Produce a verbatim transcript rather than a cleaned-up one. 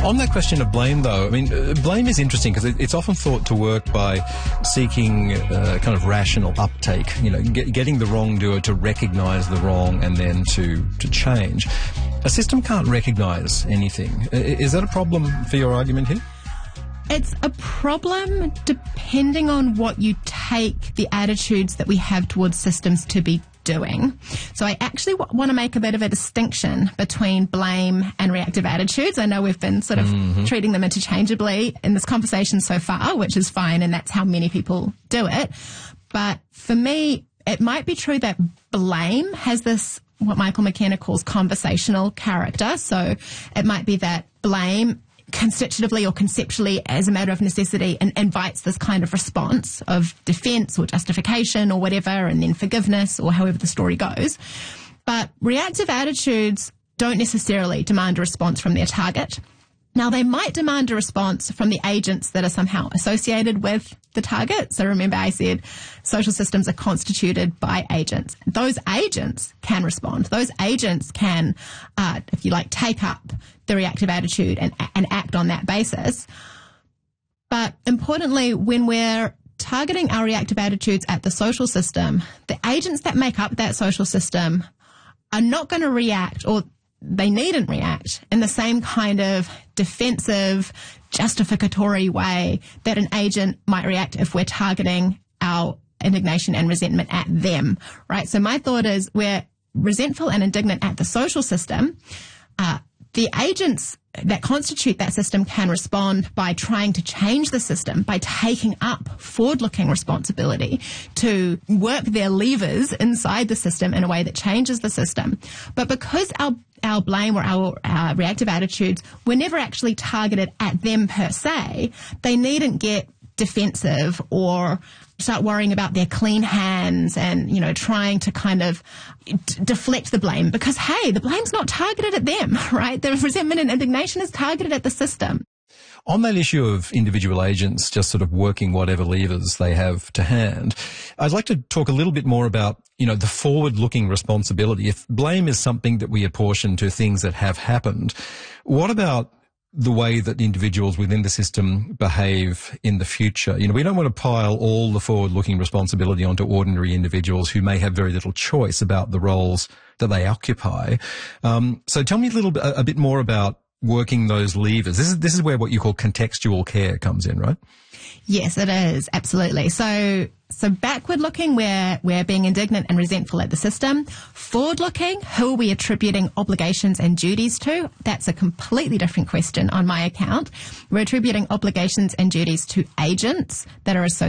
On that question of blame, though, I mean, uh, blame is interesting because it, it's often thought to work by seeking uh, kind of rational uptake, you know, get, getting the wrongdoer to recognise the wrong and then to, to change. A system can't recognise anything. Is that a problem for your argument here? It's a problem depending on what you take the attitudes that we have towards systems to be doing. So I actually w- want to make a bit of a distinction between blame and reactive attitudes. I know we've been sort of mm-hmm. treating them interchangeably in this conversation so far, which is fine, and that's how many people do it. But for me, it might be true that blame has this, what Michael McKenna calls conversational character. So it might be that blame constitutively or conceptually as a matter of necessity and invites this kind of response of defence or justification or whatever, and then forgiveness or however the story goes. But reactive attitudes don't necessarily demand a response from their target. Now, they might demand a response from the agents that are somehow associated with the target. So remember I said social systems are constituted by agents. Those agents can respond. Those agents can, uh, if you like, take up the reactive attitude and, and act on that basis. But importantly, when we're targeting our reactive attitudes at the social system, the agents that make up that social system are not going to react, or they needn't react in the same kind of defensive, justificatory way that an agent might react if we're targeting our indignation and resentment at them, right? So my thought is we're resentful and indignant at the social system. Uh, the agents that constitute that system can respond by trying to change the system, by taking up forward-looking responsibility to work their levers inside the system in a way that changes the system. But because our our blame or our, our reactive attitudes were never actually targeted at them per se, they needn't get defensive or start worrying about their clean hands and, you know, trying to kind of d- deflect the blame because, hey, the blame's not targeted at them, right? The resentment and indignation is targeted at the system. On that issue of individual agents just sort of working whatever levers they have to hand, I'd like to talk a little bit more about, you know, the forward-looking responsibility. If blame is something that we apportion to things that have happened, what about the way that individuals within the system behave in the future? You know, we don't want to pile all the forward-looking responsibility onto ordinary individuals who may have very little choice about the roles that they occupy. Um, so tell me a little bit, a bit more about working those levers. This is, this is where what you call contextual care comes in, right? Yes, it is. Absolutely. So, so backward looking, we're, we're being indignant and resentful at the system. Forward looking, who are we attributing obligations and duties to? That's a completely different question on my account. We're attributing obligations and duties to agents that are associated